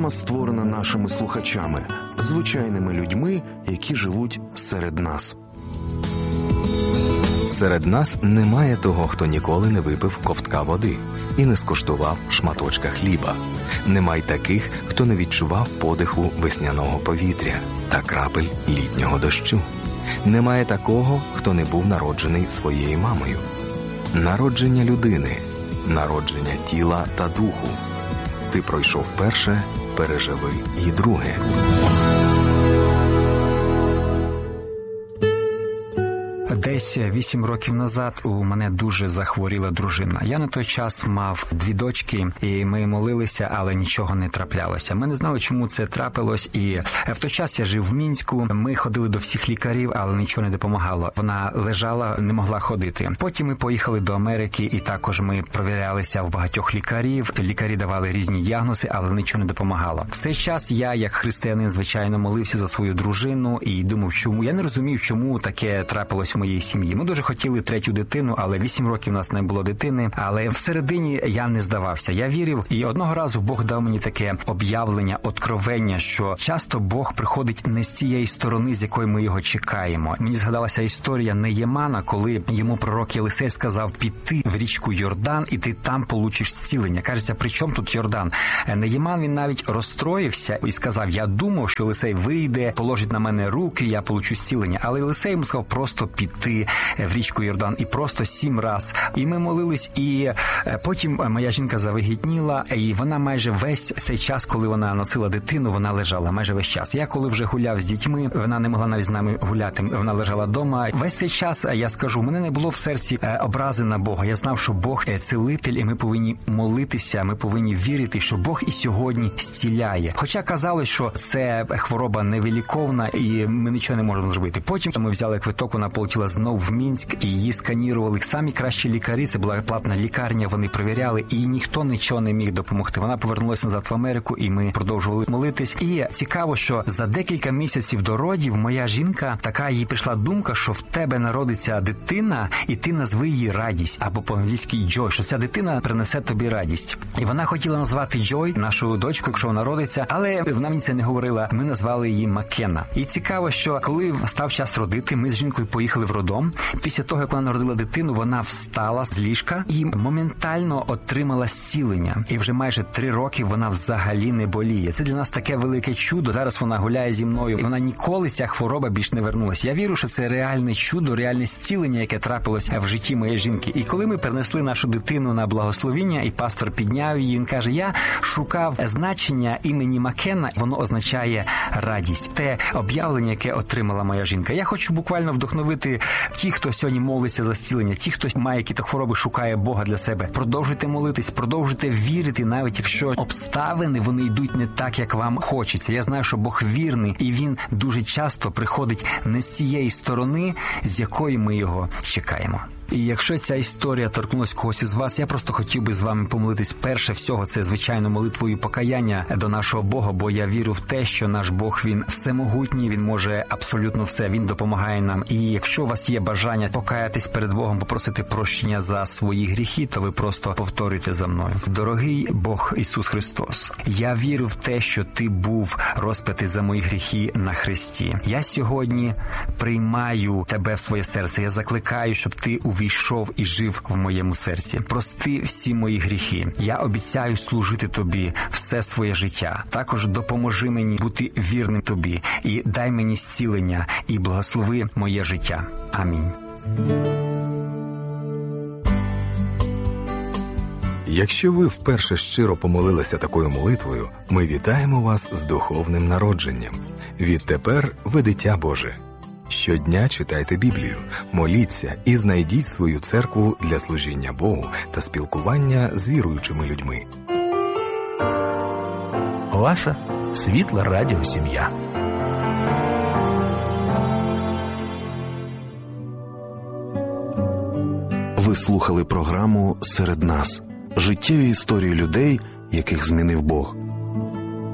Програма створена нашими слухачами, звичайними людьми, які живуть серед нас. Серед нас немає того, хто ніколи не випив ковтка води і не скуштував шматочка хліба. Немає таких, хто не відчував подиху весняного повітря та крапель літнього дощу. Немає такого, хто не був народжений своєю мамою. Народження людини, народження тіла та духу. Ти пройшов перше, переживи і друге. Десь 8 років назад у мене дуже захворіла дружина. Я на той час мав 2 дочки, і ми молилися, але нічого не траплялося. Ми не знали, чому це трапилось, і в той час я жив в Мінську. Ми ходили до всіх лікарів, але нічого не допомагало. Вона лежала, не могла ходити. Потім ми поїхали до Америки, і також ми провірялися в багатьох лікарів. Лікарі давали різні діагнози, але нічого не допомагало. В цей час я, як християнин, звичайно, молився за свою дружину і думав, чому. Я не розумів, чому таке трапилось в моїй сім'ї. Ми дуже хотіли 3-ю дитину, але 8 років у нас не було дитини. Але всередині я не здавався. Я вірив, і одного разу Бог дав мені таке об'явлення, откровення, що часто Бог приходить не з тієї сторони, з якої ми його чекаємо. Мені згадалася історія Неємана, коли йому пророк Єлисей сказав піти в річку Йордан, і ти там получиш зцілення. Кажеться, при чому тут Йордан? Неєман, він навіть розстроївся і сказав, я думав, що Єлисей вийде, положить на мене руки, я получу зцілення. Але Єлисей йому сказав просто піти в річку Йордан, і просто 7 раз. І ми молились, і потім моя жінка завагітніла, і вона майже весь цей час, коли вона носила дитину, вона лежала майже весь час. Я коли вже гуляв з дітьми, вона не могла навіть з нами гуляти, вона лежала вдома. Весь цей час, я скажу, у мене не було в серці образи на Бога. Я знав, що Бог цілитель, і ми повинні молитися, ми повинні вірити, що Бог і сьогодні зціляє. Хоча казали, що це хвороба невиліковна, і ми нічого не можемо зробити. Потім ми взяли квиток, вона полетіла знову в Мінськ, і її сканірували. Самі кращі лікарі, це була платна лікарня, вони перевіряли, і ніхто нічого не міг допомогти. Вона повернулася назад в Америку, і ми продовжували молитись. І цікаво, що за декілька місяців до родів моя жінка, така їй прийшла думка, що в тебе народиться дитина, і ти назви її Радість, або по-англійськи Joy, що ця дитина принесе тобі радість. І вона хотіла назвати Joy, нашу дочку, якщо вона родиться, але вона мені це не говорила. Ми назвали її Маккена. І цікаво, що коли став час родити, ми з жінкою поїхали в роддом. Після того, як вона народила дитину, вона встала з ліжка і моментально отримала зцілення. І вже майже 3 роки вона взагалі не боліє. Це для нас таке велике чудо. Зараз вона гуляє зі мною, і вона ніколи, ця хвороба, більш не вернулася. Я вірю, що це реальне чудо, реальне зцілення, яке трапилося в житті моєї жінки. І коли ми перенесли нашу дитину на благословіння, і пастор підняв її, він каже, я шукав значення імені Маккена, воно означає радість. Те об'явлення, яке отримала моя жінка. Я хочу буквально вдохновити ті, хто сьогодні молиться за зцілення, ті, хто має якісь хвороби, шукає Бога для себе. Продовжуйте молитись, продовжуйте вірити, навіть якщо обставини, вони йдуть не так, як вам хочеться. Я знаю, що Бог вірний, і Він дуже часто приходить не з цієї сторони, з якої ми його чекаємо. І якщо ця історія торкнулась когось із вас, я просто хотів би з вами помолитись. Перше всього, це, звичайно, молитвою покаяння до нашого Бога, бо я вірю в те, що наш Бог, Він всемогутній, Він може абсолютно все, Він допомагає нам. І якщо у вас є бажання покаятись перед Богом, попросити прощення за свої гріхи, то ви просто повторюйте за мною. Дорогий Бог Ісус Христос, я вірю в те, що Ти був розп'ятий за мої гріхи на хресті. Я сьогодні приймаю Тебе в своє серце. Я закликаю, щоб Ти увійшов і жив в моєму серці. Прости всі мої гріхи. Я обіцяю служити Тобі все своє життя. Також допоможи мені бути вірним Тобі і дай мені зцілення і благослови моє життя. Амінь. Якщо ви вперше щиро помолилися такою молитвою, ми вітаємо вас з духовним народженням. Відтепер ви дитя Боже. Щодня читайте Біблію, моліться і знайдіть свою церкву для служіння Богу та спілкування з віруючими людьми. Ваша світла радіосім'я. Ви слухали програму «Серед нас» – життєві історії людей, яких змінив Бог.